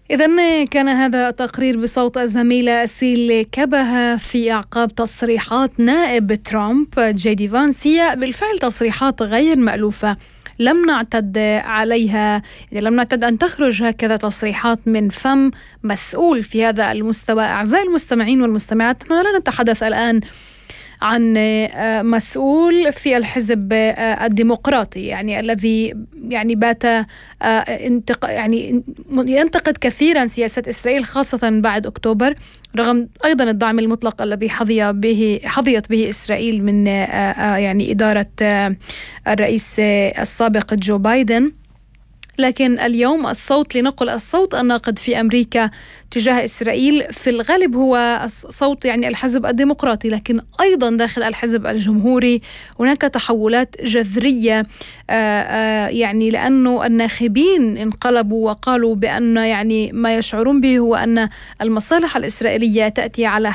إذن كان هذا التقرير بصوت الزميلة أسيل كبهة في أعقاب تصريحات نائب ترامب جي دي فانس. هي بالفعل تصريحات غير مألوفة، لم نعتد عليها، لم نعتد أن تخرج هكذا تصريحات من فم مسؤول في هذا المستوى. أعزائي المستمعين والمستمعات، لا نتحدث الآن عن مسؤول في الحزب الديمقراطي، يعني الذي بات ينتقد كثيرا سياسة إسرائيل خاصة بعد أكتوبر، رغم أيضا الدعم المطلق الذي حظيت به إسرائيل من إدارة الرئيس السابق جو بايدن. لكن اليوم لنقل الصوت الناقد في أمريكا تجاه إسرائيل في الغالب هو صوت الحزب الديمقراطي، لكن أيضا داخل الحزب الجمهوري هناك تحولات جذرية، لأنه الناخبين انقلبوا وقالوا بأن ما يشعرون به هو أن المصالح الإسرائيلية تأتي على